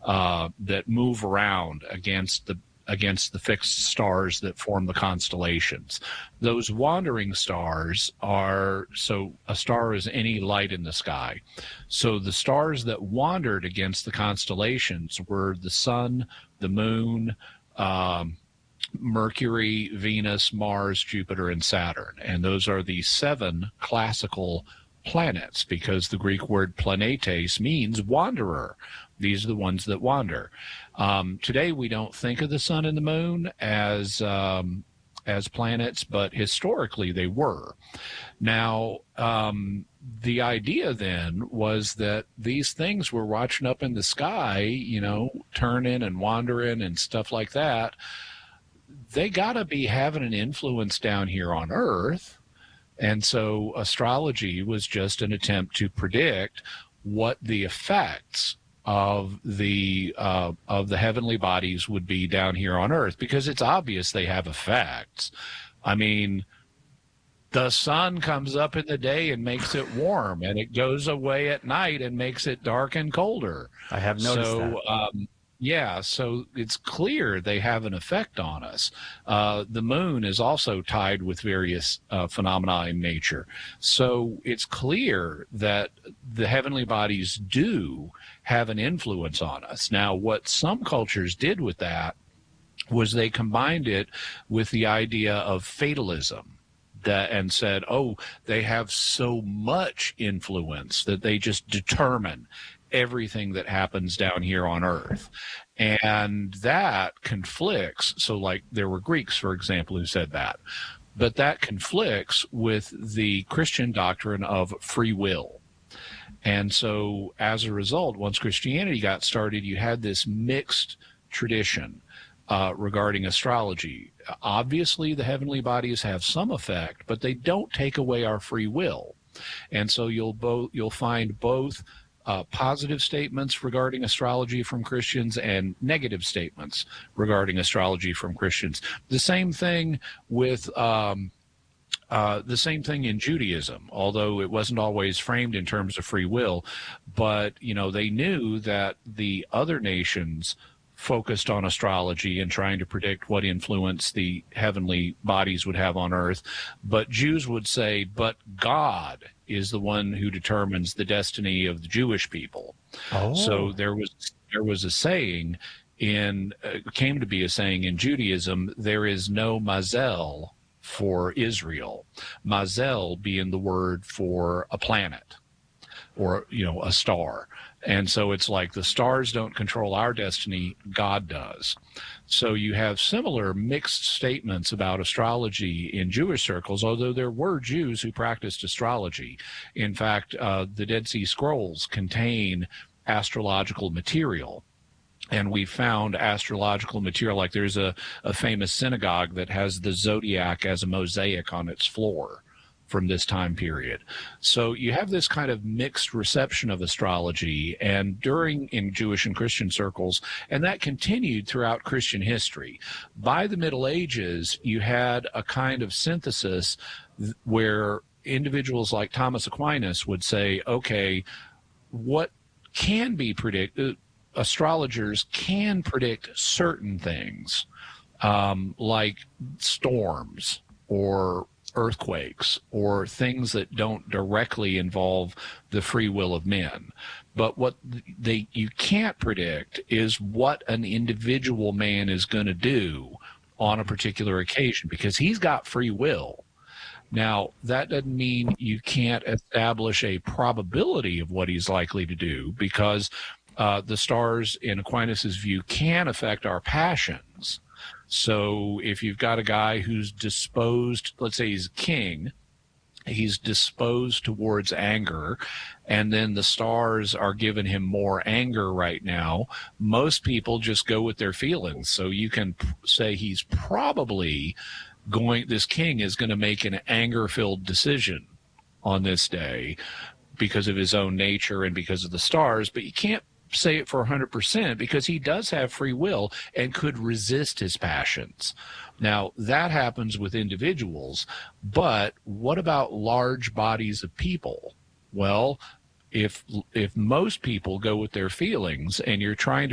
that move around against the fixed stars that form the constellations. Those wandering stars are, so a star is any light in the sky. So the stars that wandered against the constellations were the sun, the moon, Mercury, Venus, Mars, Jupiter, and Saturn. And those are the 7 classical planets, because the Greek word planetes means wanderer. These are the ones that wander. Today, we don't think of the sun and the moon as planets, but historically they were. Now, the idea then was that these things were watching up in the sky, you know, turning and wandering and stuff like that. They got to be having an influence down here on Earth. And so astrology was just an attempt to predict what the effects of the heavenly bodies would be down here on Earth, because it's obvious they have effects. I mean, the sun comes up in the day and makes it warm, and it goes away at night and makes it dark and colder. I have noticed that. Yeah, so it's clear they have an effect on us. The moon is also tied with various phenomena in nature. So it's clear that the heavenly bodies do have an influence on us. Now, what some cultures did with that was they combined it with the idea of fatalism. And said, oh, they have so much influence that they just determine everything that happens down here on Earth. And that conflicts. So, like, there were Greeks, for example, who said that. But that conflicts with the Christian doctrine of free will. And so, as a result, once Christianity got started, you had this mixed tradition regarding astrology. Obviously, the heavenly bodies have some effect, but they don't take away our free will. And so you'll find both positive statements regarding astrology from Christians and negative statements regarding astrology from Christians. The same thing with the same thing in Judaism, although it wasn't always framed in terms of free will. But you know, they knew that the other nations focused on astrology and trying to predict what influence the heavenly bodies would have on Earth. But Jews would say, but God is the one who determines the destiny of the Jewish people. Oh. So there was a saying came to be a saying in Judaism, there is no mazel for Israel. Mazel being the word for a planet or, you know, a star. And so it's like the stars don't control our destiny, God does. So you have similar mixed statements about astrology in Jewish circles, although there were Jews who practiced astrology. In fact, the Dead Sea Scrolls contain astrological material. And we found astrological material, like there's a famous synagogue that has the zodiac as a mosaic on its floor from this time period. So you have this kind of mixed reception of astrology and in Jewish and Christian circles, and that continued throughout Christian history. By the Middle Ages, you had a kind of synthesis where individuals like Thomas Aquinas would say, okay, what can be predicted? Astrologers can predict certain things, like storms or earthquakes or things that don't directly involve the free will of men. But what you can't predict is what an individual man is going to do on a particular occasion, because he's got free will. Now, that doesn't mean you can't establish a probability of what he's likely to do, because the stars, in Aquinas' view, can affect our passions. So if you've got a guy who's disposed, let's say he's a king, he's disposed towards anger, and then the stars are giving him more anger right now, most people just go with their feelings. So you can say he's probably this king is going to make an anger-filled decision on this day because of his own nature and because of the stars, but you can't say it for 100% because he does have free will and could resist his passions. Now, that happens with individuals, but what about large bodies of people? Well, if most people go with their feelings and you're trying to